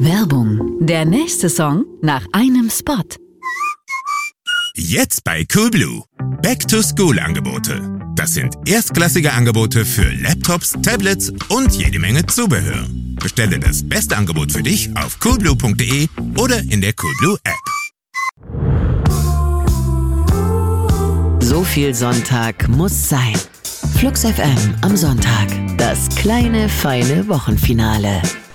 Werbung. Der nächste Song nach einem Spot. Jetzt bei Coolblue. Back-to-School-Angebote. Das sind erstklassige Angebote für Laptops, Tablets und jede Menge Zubehör. Bestelle das beste Angebot für dich auf coolblue.de oder in der Coolblue App. So viel Sonntag muss sein. Flux FM am Sonntag. Das kleine, feine Wochenfinale.